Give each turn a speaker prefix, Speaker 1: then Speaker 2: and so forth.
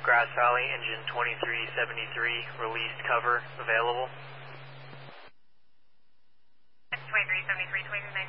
Speaker 1: Grass Valley, engine 2373, released cover available.
Speaker 2: 2373, 2373.